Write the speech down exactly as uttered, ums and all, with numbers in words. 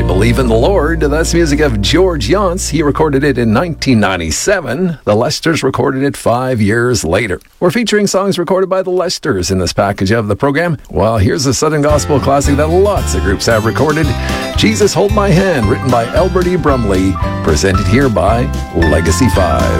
I Believe in the Lord. That's music of George Yonts. He recorded it in nineteen ninety-seven. The Lesters recorded it five years later. We're featuring songs recorded by the Lesters in this package of the program. Well, here's a Southern Gospel classic that lots of groups have recorded. Jesus Hold My Hand, written by Albert E. Brumley, presented here by Legacy five.